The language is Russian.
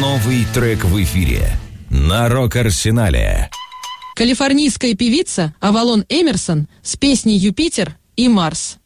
Новый трек в эфире на Рок-Арсенале. Калифорнийская певица Авалон Эмерсон с песней «Юпитер» и «Марс».